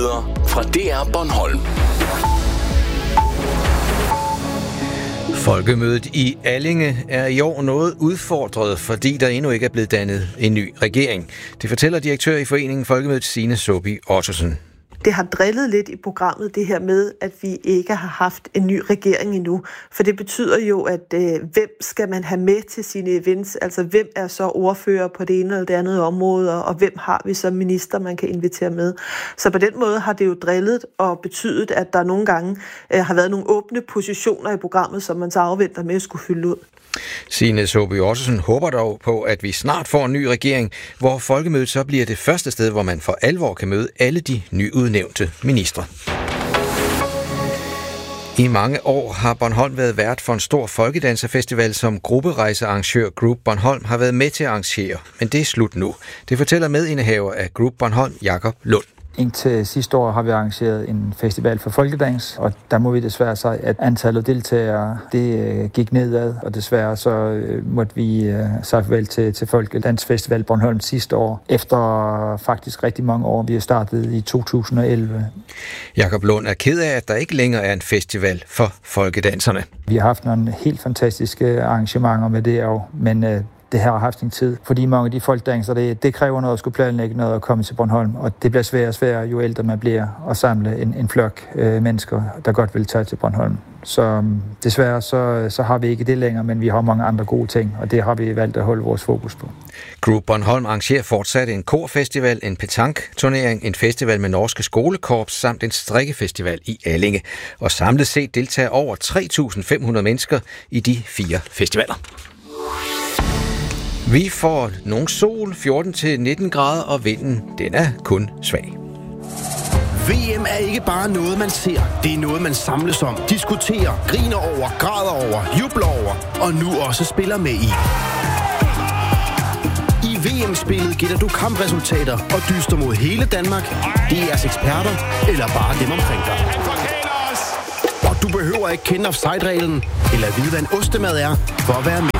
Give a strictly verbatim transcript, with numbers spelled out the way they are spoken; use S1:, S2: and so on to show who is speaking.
S1: Nyheder fra D R Bornholm.
S2: Folkemødet i Allinge er i år noget udfordret, fordi der endnu ikke er blevet dannet en ny regering. Det fortæller direktør i foreningen Folkemødet, Signe Sobi Ottosen.
S3: Det har drillet lidt i programmet, det her med, at vi ikke har haft en ny regering endnu. For det betyder jo, at øh, hvem skal man have med til sine events? Altså, hvem er så ordfører på det ene eller det andet område, og hvem har vi som minister, man kan invitere med? Så på den måde har det jo drillet og betydet, at der nogle gange øh, har været nogle åbne positioner i programmet, som man så afventer med at skulle fylde ud.
S2: Signe Sobi Ottosen håber dog på, at vi snart får en ny regering, hvor Folkemødet så bliver det første sted, hvor man for alvor kan møde alle de nyudnævnte ministre. I mange år har Bornholm været vært for en stor folkedanserfestival, som grupperejsearrangør Group Bornholm har været med til at arrangere. Men det er slut nu. Det fortæller medindehaver af Group Bornholm, Jakob Lund.
S4: Indtil sidste år har vi arrangeret en festival for folkedans, og der må vi desværre sige, at antallet deltagere det gik nedad, og desværre så måtte vi sige farvel til, til Folkedansfestival Bornholm sidste år, efter faktisk rigtig mange år. Vi har startet i to tusind og elleve.
S2: Jakob Lund er ked af, at der ikke længere er en festival for folkedanserne.
S4: Vi har haft nogle helt fantastiske arrangementer med det år, men det her har haft en tid, fordi mange af de folkedanser, det, det kræver noget at skulle planlægge noget at komme til Bornholm, og det bliver sværere og sværere, jo ældre man bliver, at samle en, en flok øh, mennesker, der godt vil tage til Bornholm. Så desværre så, så har vi ikke det længere, men vi har mange andre gode ting, og det har vi valgt at holde vores fokus på.
S2: Group Bornholm arrangerer fortsat en korfestival, en petanque-turnering, en festival med norske skolekorps samt en strikkefestival i Allinge. Og samlet set deltager over tre tusind fem hundrede mennesker i de fire festivaler. Vi får nogle sol, fjorten til nitten grader, og vinden, den er kun svag.
S5: V M er ikke bare noget, man ser. Det er noget, man samles om, diskuterer, griner over, græder over, jubler over, og nu også spiller med i. I V M-spillet gætter du kampresultater og dyster mod hele Danmark, D R's eksperter eller bare dem omkring dig. Og du behøver ikke kende offside-reglen eller vide, hvad en ostemad er, for at være med.